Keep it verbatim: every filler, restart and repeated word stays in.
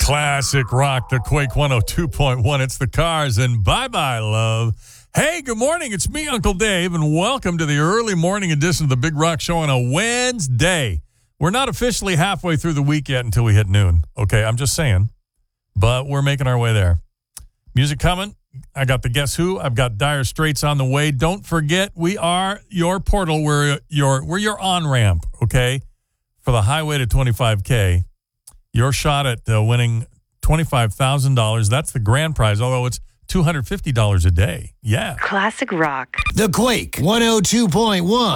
Classic rock, the Quake one oh two point one. It's the Cars and bye-bye, love. Hey, good morning. It's me, Uncle Dave, and welcome to the early morning edition of the Big Rock Show on a Wednesday. We're not officially halfway through the week yet until we hit noon. Okay, I'm just saying. But we're making our way there. Music coming. I got the Guess Who. I've got Dire Straits on the way. Don't forget, we are your portal. We're your, we're your on-ramp, okay, for the highway to twenty-five K. Your shot at uh, winning twenty-five thousand dollars. That's the grand prize, although it's two hundred fifty dollars a day. Yeah. Classic rock. The Quake one oh two point one.